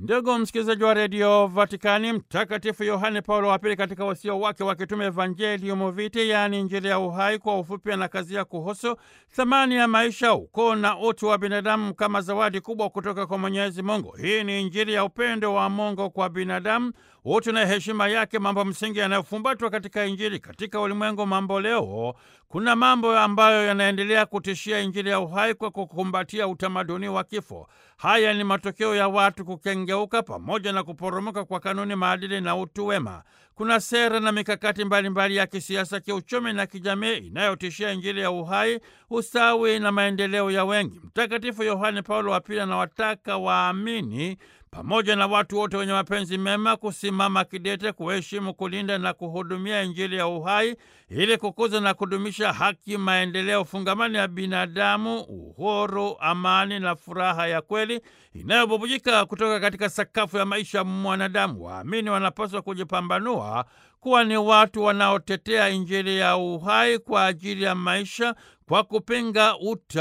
Ndugu msikilizaji wa redio Vatikani, Mtakatifu Yohane Paulo wa Pili katika wasia wake wa kitume Evangelium Vitae, yaani Injili ya uhai, kwa ufupi anakazia kuhusu thamani ya maisha, ukoo na utu wa binadamu kama zawadi kubwa kutoka kwa Mwenyezi Mungu. Hii ni Injili ya upendo wa Mungu kwa binadamu, utu na heshima yake, mambo msingi yanayofumbatwa katika Injili. Katika ulimwengu mambo leo, kuna mambo ambayo yanaendelea kutishia Injili ya uhai kwa kukumbatia utamaduni wa kifo. Haya ni matokeo ya watu kukengeuka pamoja na kuporomoka kwa kanuni, maadili na utu wema. Kuna sera na mikakati mbalimbali ya kisiasa, kiuchumi na kijamii inayotishia Injili ya uhai, ustawi na maendeleo ya wengi. Mtakatifu Yohane Paulo wa Pili anawataka waamini pamoja na watu wote wenye mapenzi mema kusimama kidete, kuheshimu, kulinda na kuhudumia Injili ya uhai ili kukuza na kudumisha haki, maendeleo fungamani ya binadamu, uhuru, amani na furaha ya kweli inayobubujika kutoka katika sakafu ya maisha mwanadamu. Waamini wanapaswa kujipambanua kuwa ni watu wanaotetea Injili ya uhai kwa ajili ya maisha kwa kupinga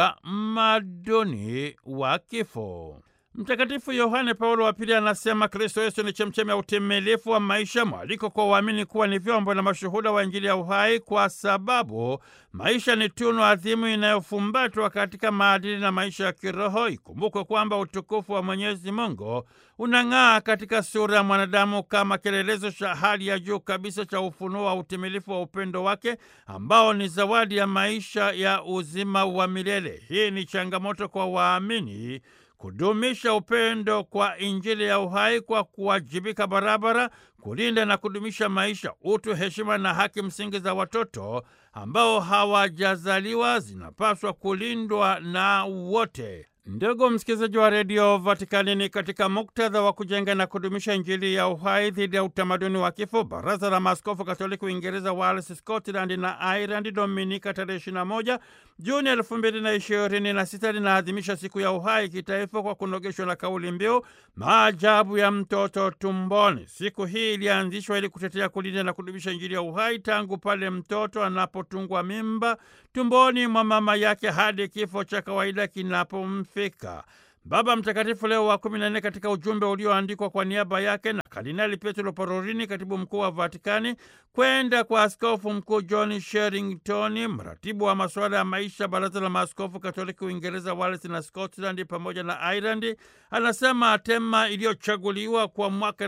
utamaduni wa kifo. Mtakatifu Yohane Paulo wa Pili anasema Kristo Yesu ni chemchemi ya utimilifu wa maisha, mwaliko kwa waamini kuwa ni vyombo na mashuhuda wa Injili ya uhai, kwa sababu maisha ni tunu adhimu inayofumbatwa katika maadili na maisha ya kiroho. Ikumbukwe kwamba utukufu wa Mwenyezi Mungu unang'aa katika sura ya mwanadamu kama kielelezo cha hali ya juu kabisa cha ufunuo wa utimilifu wa upendo wake, ambao ni zawadi ya maisha ya uzima wa milele. Hii ni changamoto kwa waamini kudumisha upendo kwa Injili ya uhai kwa kuwajibika barabara, kulinda na kudumisha maisha, utu, heshima na haki msingi za watoto ambao hawajazaliwa zinapaswa kulindwa na wote. Ndugu msikilizaji wa redio Vatikani, ni katika muktadha wa kujenga na kudumisha Injili ya uhai dhidi ya utamaduni wa kifo, Baraza la Maaskofu Katoliki Uingereza, Wales, Scotland na Ireland, Dominika tarehe 21 Juni 2026 linaadhimisha siku ya uhai kitaifa kwa kunogeshwa na kauli mbiu maajabu ya mtoto tumboni. Siku hii ilianzishwa ili kutetea, kulinda na kudumisha Injili ya uhai tangu pale mtoto anapotungwa mimba tumboni mwa mama yake hadi kifo cha kawaida kinapomfika. Baba Mtakatifu Leo wa 14 katika ujumbe ulioandikwa kwa niaba yake na Kardinali Pietro Parolin, katibu mkuu wa Vatikani, kwenda kwa Askofu Mkuu John Sherrington, mratibu wa masuala ya maisha, Baraza la Maaskofu Katoliki Uingereza, Wales na Scotland pamoja na Ireland, anasema tema iliyochaguliwa kwa mwaka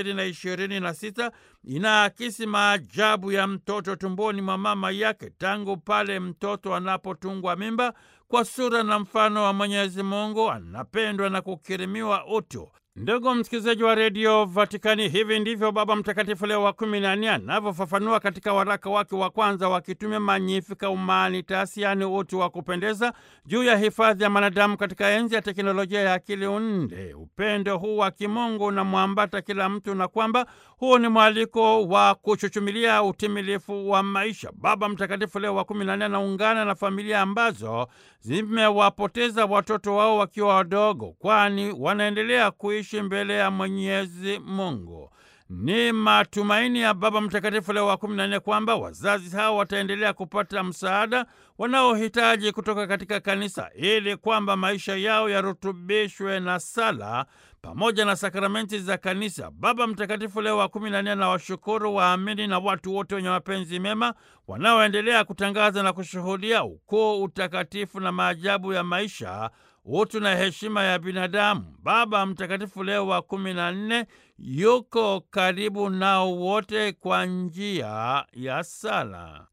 2026 inaakisi maajabu ya mtoto tumboni mwa mama yake tangu pale mtoto anapotungwa mimba kwa sura na mfano wa Mwenyezi Mungu, anapendwa na kukirimiwa utu. Ndugu msikilizaji wa redio Vatikani, hivi ndivyo Baba Mtakatifu Leo wa 14 anavyofafanua katika waraka wake wa kwanza wa kitume Magnificat Humanitas, yaani utu wa kupendeza, juu ya hifadhi ya mwanadamu katika enzi ya teknolojia ya akili unde. Upendo huu wa kimungu unamwambata kila mtu na kwamba huu ni mwaliko wa kuchuchumilia utimilifu wa maisha. Baba Mtakatifu Leo wa 14 anaungana na familia ambazo zimewapoteza watoto wao wakiwa wadogo, kwani wanaendelea kuishi mbele ya Mwenyezi Mungu. Ni matumaini ya Baba Mtakatifu Leo wa 14 kwamba wazazi hao wataendelea kupata msaada wanaohitaji kutoka katika kanisa ili kwamba maisha yao yarutubishwe na sala pamoja na sakramenti za kanisa. Baba Mtakatifu Leo wa 14 anawashukuru waamini na watu wote wenye mapenzi mema wanaoendelea kutangaza na kushuhudia ukuu, utakatifu na maajabu ya maisha, utu na heshima ya binadamu. Baba Mtakatifu Leo wa 14 yuko karibu nao wote kwa njia ya sala.